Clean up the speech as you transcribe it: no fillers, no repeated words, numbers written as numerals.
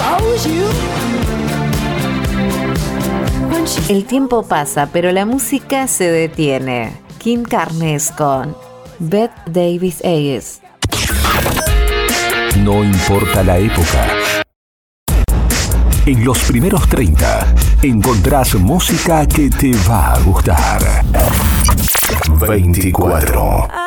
El tiempo pasa, pero la música se detiene. Kim Carnes con Bette Davis Eyes. No importa la época. En los primeros 30 encontrás música que te va a gustar. 24.